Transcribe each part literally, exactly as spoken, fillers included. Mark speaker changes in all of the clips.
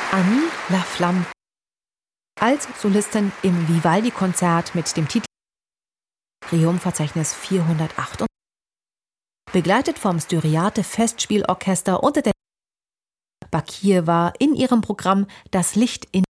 Speaker 1: Annie Laflamme als Solistin im Vivaldi-Konzert mit dem Titel Triumphverzeichnis vierhundertacht, begleitet vom Styriate Festspielorchester unter der Bakirwa in ihrem Programm Das Licht in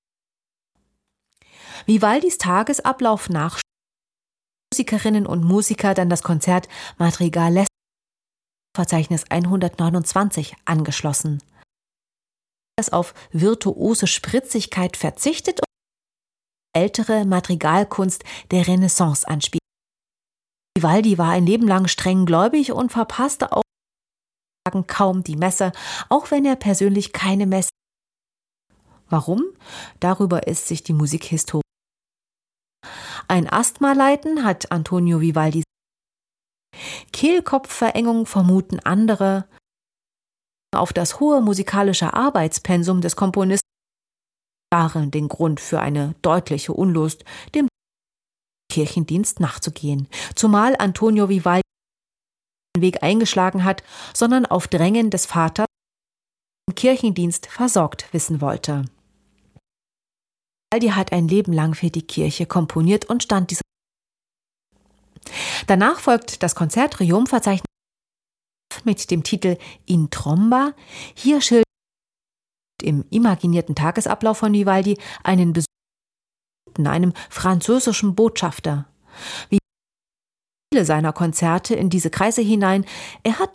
Speaker 1: Vivaldis Tagesablauf nach Musikerinnen und Musiker dann das Konzert Madrigal Verzeichnis hundertneunundzwanzig angeschlossen, das auf virtuose Spritzigkeit verzichtet und ältere Madrigalkunst der Renaissance anspielt. Vivaldi war ein Leben lang streng gläubig und verpasste auch kaum die Messe, auch wenn er persönlich keine Messe. Warum? Darüber ist sich die Musikhistorie. Ein Asthma-Leiden hat Antonio Vivaldi. Kehlkopfverengung vermuten andere. Auf das hohe musikalische Arbeitspensum des Komponisten waren den Grund für eine deutliche Unlust, dem Kirchendienst nachzugehen, zumal Antonio Vivaldi den Weg eingeschlagen hat, sondern auf Drängen des Vaters im Kirchendienst versorgt wissen wollte. Vivaldi hat ein Leben lang für die Kirche komponiert und stand dieser. Danach folgt das Konzert Triumphverzeichnis mit dem Titel In Tromba. Hier schildert im imaginierten Tagesablauf von Vivaldi einen Besuch in einem französischen Botschafter. Wie viele seiner Konzerte in diese Kreise hinein, er hat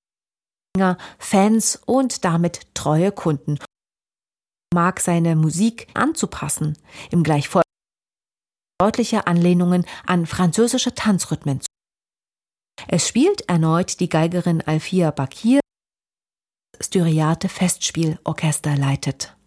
Speaker 1: Fans und damit treue Kunden, mag seine Musik anzupassen, im Gleichfolge deutliche Anlehnungen an französische Tanzrhythmen. Es spielt erneut die Geigerin Alfia Bakir, das Styriate Festspielorchester leitet.